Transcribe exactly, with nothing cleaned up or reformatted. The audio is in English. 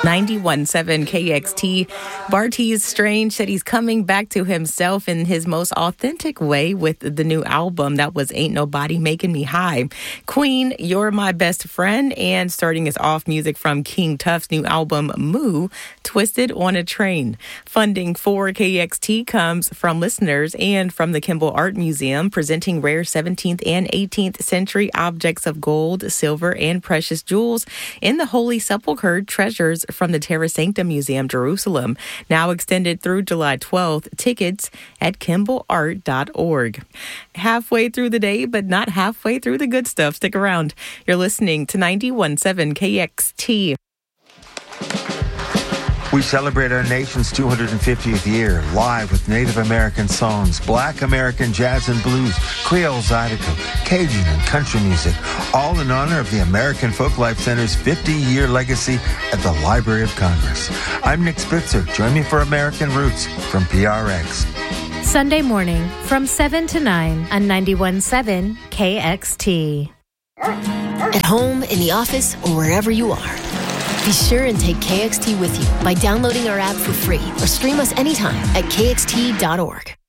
ninety-one point seven K X T. Bartees Strange said he's coming back to himself in his most authentic way with the new album that was Ain't Nobody Making Me High. Queen, You're My Best Friend, and starting us off, music from King Tuff's new album Moo, Twisted on a Train. Funding for K X T comes from listeners and from the Kimball Art Museum, presenting rare seventeenth and eighteenth century objects of gold, silver, and precious jewels in the Holy Sepulchre treasures from the Terra Sancta Museum, Jerusalem. Now extended through July twelfth. Tickets at kimball art dot org. Halfway through the day, but not halfway through the good stuff. Stick around. You're listening to ninety-one point seven K X T. We celebrate our nation's two hundred fiftieth year live with Native American songs, Black American jazz and blues, Creole Zydeco, Cajun and country music, all in honor of the American Folklife Center's fifty-year legacy at the Library of Congress. I'm Nick Spitzer. Join me for American Roots from P R X. Sunday morning from seven to nine on ninety-one point seven K X T. At home, in the office, or wherever you are, be sure and take K X T with you by downloading our app for free or stream us anytime at K X T dot org.